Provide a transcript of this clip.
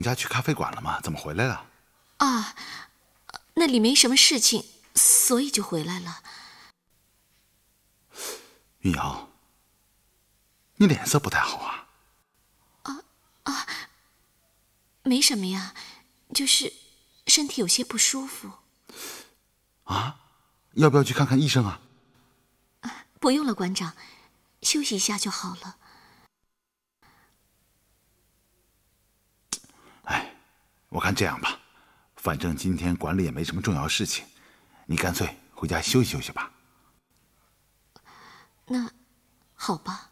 家去咖啡馆了吗？怎么回来了？ 啊，那里没什么事情，所以就回来了。 云瑶，你脸色不太好啊。 没什么呀，就是身体有些不舒服。 啊？要不要去看看医生啊？ 不用了，馆长，休息一下就好了。 哎，我看这样吧，反正今天馆里也没什么重要事情，你干脆回家休息休息吧。 那好吧。